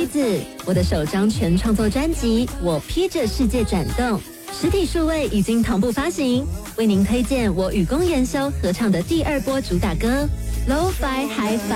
梯子，我的首张全创作专辑《我披着世界转动》，实体数位已经同步发行，为您推荐我与公研修合唱的第2波主打歌《Lo-Fi Hi-Fi》。